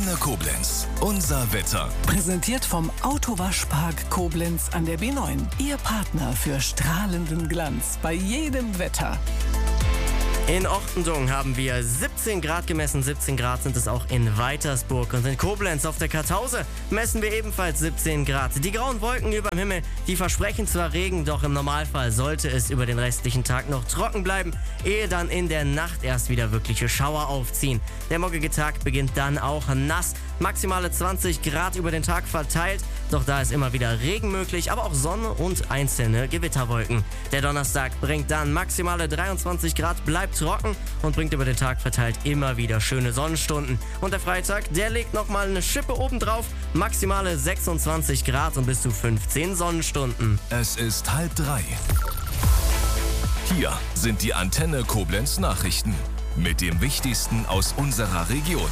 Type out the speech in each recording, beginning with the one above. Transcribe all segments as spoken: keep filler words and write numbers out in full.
Antenne Koblenz. Unser Wetter. Präsentiert vom Autowaschpark Koblenz an der B neun. Ihr Partner für strahlenden Glanz bei jedem Wetter. In Ortendung haben wir siebzehn Grad gemessen, siebzehn Grad sind es auch in Weitersburg. Und in Koblenz auf der Kartause messen wir ebenfalls siebzehn Grad. Die grauen Wolken über dem Himmel, die versprechen zwar Regen, doch im Normalfall sollte es über den restlichen Tag noch trocken bleiben, ehe dann in der Nacht erst wieder wirkliche Schauer aufziehen. Der morgige Tag beginnt dann auch nass. Maximale zwanzig Grad über den Tag verteilt, doch da ist immer wieder Regen möglich, aber auch Sonne und einzelne Gewitterwolken. Der Donnerstag bringt dann maximale dreiundzwanzig Grad, bleibt trocken und bringt über den Tag verteilt immer wieder schöne Sonnenstunden. Und der Freitag, der legt nochmal eine Schippe obendrauf, maximale sechsundzwanzig Grad und bis zu fünfzehn Sonnenstunden. Es ist halb drei. Hier sind die Antenne Koblenz Nachrichten mit dem Wichtigsten aus unserer Region.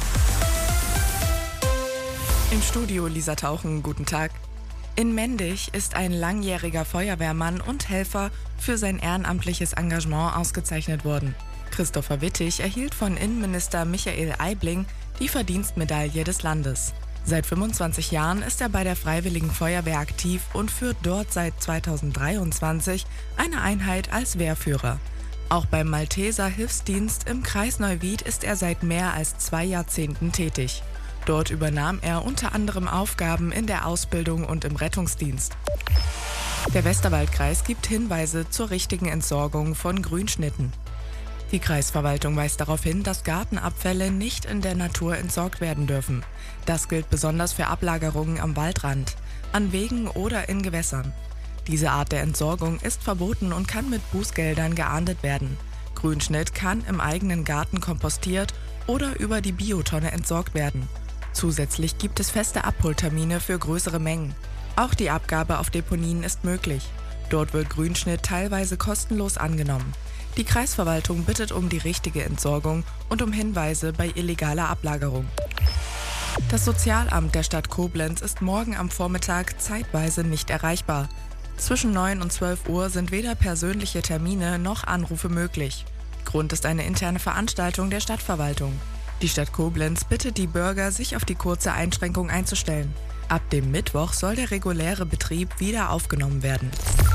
Im Studio Lisa Tauchen, guten Tag. In Mendig ist ein langjähriger Feuerwehrmann und Helfer für sein ehrenamtliches Engagement ausgezeichnet worden. Christopher Wittig erhielt von Innenminister Michael Eibling die Verdienstmedaille des Landes. Seit fünfundzwanzig Jahren ist er bei der Freiwilligen Feuerwehr aktiv und führt dort seit zweitausenddreiundzwanzig eine Einheit als Wehrführer. Auch beim Malteser Hilfsdienst im Kreis Neuwied ist er seit mehr als zwei Jahrzehnten tätig. Dort übernahm er unter anderem Aufgaben in der Ausbildung und im Rettungsdienst. Der Westerwaldkreis gibt Hinweise zur richtigen Entsorgung von Grünschnitten. Die Kreisverwaltung weist darauf hin, dass Gartenabfälle nicht in der Natur entsorgt werden dürfen. Das gilt besonders für Ablagerungen am Waldrand, an Wegen oder in Gewässern. Diese Art der Entsorgung ist verboten und kann mit Bußgeldern geahndet werden. Grünschnitt kann im eigenen Garten kompostiert oder über die Biotonne entsorgt werden. Zusätzlich gibt es feste Abholtermine für größere Mengen. Auch die Abgabe auf Deponien ist möglich. Dort wird Grünschnitt teilweise kostenlos angenommen. Die Kreisverwaltung bittet um die richtige Entsorgung und um Hinweise bei illegaler Ablagerung. Das Sozialamt der Stadt Koblenz ist morgen am Vormittag zeitweise nicht erreichbar. Zwischen neun und zwölf Uhr sind weder persönliche Termine noch Anrufe möglich. Grund ist eine interne Veranstaltung der Stadtverwaltung. Die Stadt Koblenz bittet die Bürger, sich auf die kurze Einschränkung einzustellen. Ab dem Mittwoch soll der reguläre Betrieb wieder aufgenommen werden.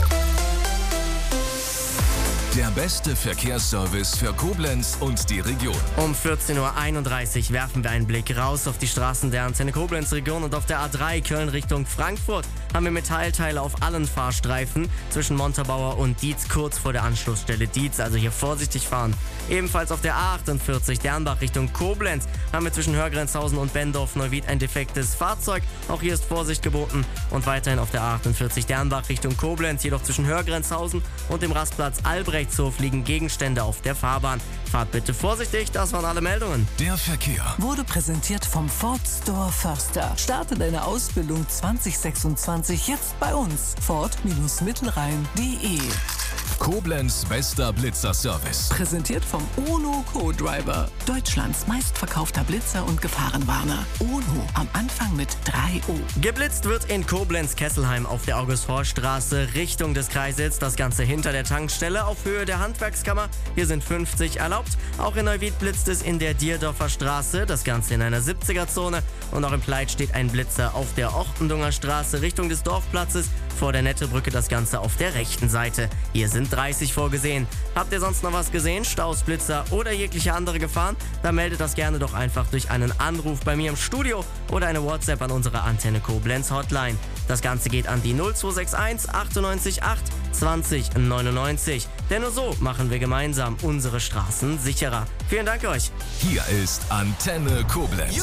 Der beste Verkehrsservice für Koblenz und die Region. Um vierzehn Uhr einunddreißig werfen wir einen Blick raus auf die Straßen der Antenne Koblenz Region und auf der A drei Köln Richtung Frankfurt haben wir Metallteile auf allen Fahrstreifen zwischen Montabaur und Dietz kurz vor der Anschlussstelle Dietz, also hier vorsichtig fahren. Ebenfalls auf der A achtundvierzig Dernbach Richtung Koblenz haben wir zwischen Hörgrenzhausen und Bendorf-Neuwied ein defektes Fahrzeug. Auch hier ist Vorsicht geboten und weiterhin auf der A achtundvierzig Dernbach Richtung Koblenz, jedoch zwischen Hörgrenzhausen und dem Rastplatz Albrechtshof liegen Gegenstände auf der Fahrbahn. Fahrt bitte vorsichtig, das waren alle Meldungen. Der Verkehr Wurde präsentiert vom Ford Store Förster. Starte deine Ausbildung zwanzig sechsundzwanzig jetzt bei uns. Ford-Mittelrhein punkt de. Koblenz bester Blitzerservice. Präsentiert vom UNO Co-Driver. Deutschlands meistverkaufter Blitzer und Gefahrenwarner. UNO am Anfang mit drei O. Geblitzt wird in Koblenz-Kesselheim auf der August-Horst-Straße Richtung des Kreises. Das Ganze hinter der Tankstelle auf Höhe der Handwerkskammer. Hier sind fünfzig erlaubt. Auch in Neuwied blitzt es in der Dierdorfer Straße. Das Ganze in einer siebziger-Zone. Und auch im Pleit steht ein Blitzer auf der Ortendunger Straße Richtung des Dorfplatzes. Vor der Nettebrücke das Ganze auf der rechten Seite. Hier sind dreißig vorgesehen. Habt ihr sonst noch was gesehen? Staus, Blitzer oder jegliche andere Gefahren? Dann meldet das gerne doch einfach durch einen Anruf bei mir im Studio oder eine WhatsApp an unsere Antenne Koblenz Hotline. Das Ganze geht an die null zwei sechs eins achtundneunzig acht zwanzig neunundneunzig. Denn nur so machen wir gemeinsam unsere Straßen sicherer. Vielen Dank euch. Hier ist Antenne Koblenz.